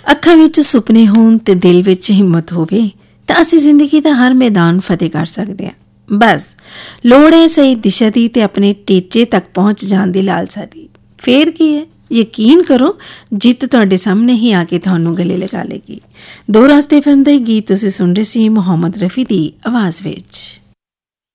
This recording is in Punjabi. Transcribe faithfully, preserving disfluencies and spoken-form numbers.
ਅੱਖਾਂ ਵਿੱਚ ਸੁਪਨੇ ਹੋਣ ਤੇ ਦਿਲ ਵਿੱਚ ਹਿੰਮਤ ਹੋਵੇ ਤਾਂ ਅਸੀਂ ਜ਼ਿੰਦਗੀ ਦਾ ਹਰ ਮੈਦਾਨ ਫਤਿਹ ਕਰ ਸਕਦੇ ਹਾਂ। ਬਸ ਲੋੜ ਹੈ ਸਹੀ ਦਿਸ਼ਾ ਦੀ ਤੇ ਆਪਣੇ ਟੀਚੇ ਤੱਕ ਪਹੁੰਚ ਜਾਣ ਦੀ ਲਾਲਸਾ ਦੀ। ਫੇਰ ਕੀ ਹੈ, ਯਕੀਨ ਕਰੋ ਜਿੱਤ ਤੁਹਾਡੇ ਸਾਹਮਣੇ ਹੀ ਆ ਕੇ ਤੁਹਾਨੂੰ ਗਲੇ ਲਗਾ ਲੇਗੀ। ਦੋ ਰਾਸਤੇ ਫਿਲਮ ਦਾ ਗੀਤ ਤੁਸੀਂ ਸੁਣ ਰਹੇ ਸੀ ਮੁਹੰਮਦ ਰਫੀ ਦੀ ਆਵਾਜ਼ ਵਿੱਚ।